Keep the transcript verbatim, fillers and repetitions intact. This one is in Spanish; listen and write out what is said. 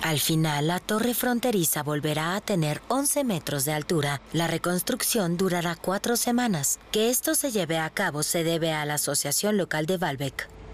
Al final, la torre fronteriza volverá a tener once metros de altura. La reconstrucción durará cuatro semanas. Que esto se lleve a cabo se debe a la Asociación Local de Baalbek.